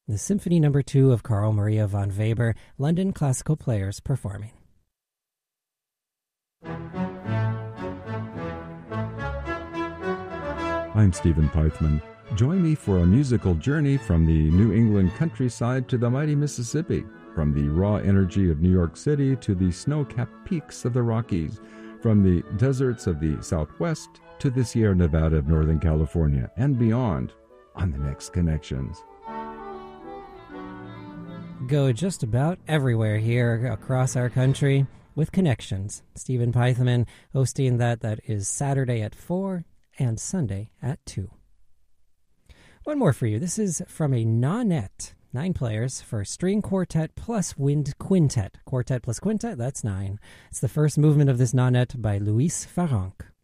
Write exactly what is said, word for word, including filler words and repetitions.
the Symphony Number two of Carl Maria von Weber, London Classical Players performing. I'm Stephen Pythman. Join me for a musical journey from the New England countryside to the mighty Mississippi, from the raw energy of New York City to the snow-capped peaks of the Rockies, from the deserts of the Southwest to the Sierra Nevada of Northern California, and beyond on the next Connections. Go just about everywhere here across our country with Connections. Stephen Pythman hosting that. That is Saturday at four and Sunday at two. One more for you. This is from a nonet. Nine players for string quartet plus wind quintet. Quartet plus quintet, that's nine. It's the first movement of this nonet by Luis Farranc.